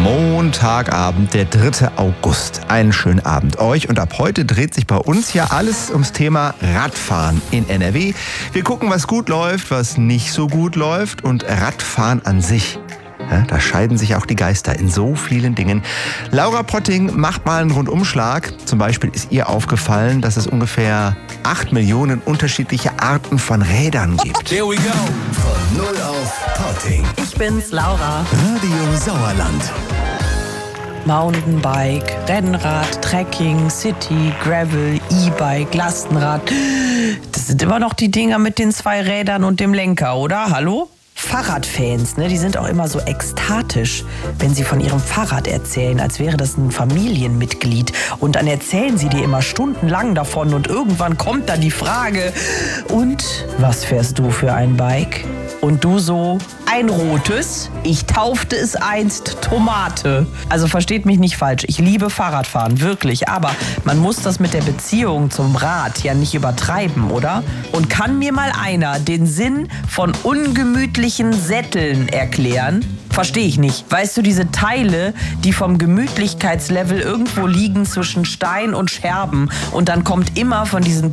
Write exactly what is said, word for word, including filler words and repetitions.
Montagabend, der dritte August. Einen schönen Abend euch. Und ab heute dreht sich bei uns ja alles ums Thema Radfahren in N R W. Wir gucken, was gut läuft, was nicht so gut läuft. Und Radfahren an sich, ja, da scheiden sich auch die Geister in so vielen Dingen. Laura Potting macht mal einen Rundumschlag. Zum Beispiel ist ihr aufgefallen, dass es ungefähr acht Millionen unterschiedliche Arten von Rädern gibt. Here we go. Von null auf Potting. Ich bin's, Laura. Radio Sauerland. Mountainbike, Rennrad, Trekking, City, Gravel, E-Bike, Lastenrad. Das sind immer noch die Dinger mit den zwei Rädern und dem Lenker, oder? Hallo? Fahrradfans, ne, die sind auch immer so ekstatisch, wenn sie von ihrem Fahrrad erzählen, als wäre das ein Familienmitglied. Und dann erzählen sie dir immer stundenlang davon und irgendwann kommt dann die Frage, und was fährst du für ein Bike? Und du so, ein rotes. Ich taufte es einst Tomate. Also versteht mich nicht falsch, ich liebe Fahrradfahren, wirklich. Aber man muss das mit der Beziehung zum Rad ja nicht übertreiben, oder? Und kann mir mal einer den Sinn von ungemütlichen Sätteln erklären? Verstehe ich nicht. Weißt du, diese Teile, die vom Gemütlichkeitslevel irgendwo liegen zwischen Stein und Scherben und dann kommt immer von diesen